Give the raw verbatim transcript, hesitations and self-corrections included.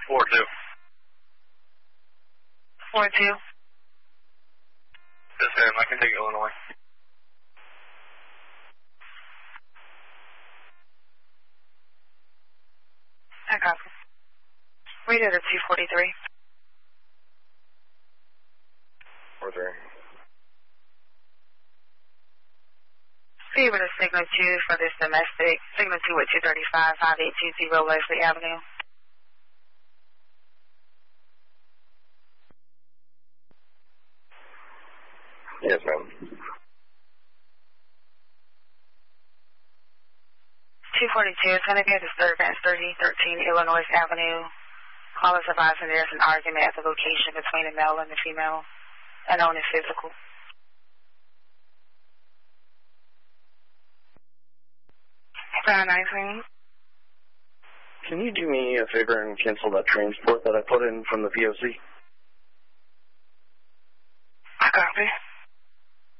four two. four two. Yes, ma'am. I can take Illinois. I copy. Read it at two forty-three. four three. See with a signal two for this domestic. Signal two at two thirty-five, five eight two zero Leslie Avenue. Yes, ma'am. two forty-two, it's going to be a disturbance, thirty thirteen Illinois Avenue. Callers advising there's an argument at the location between the male and the female. Unknown is physical. Brown nineteen. Can you do me a favor and cancel that transport that I put in from the P O C?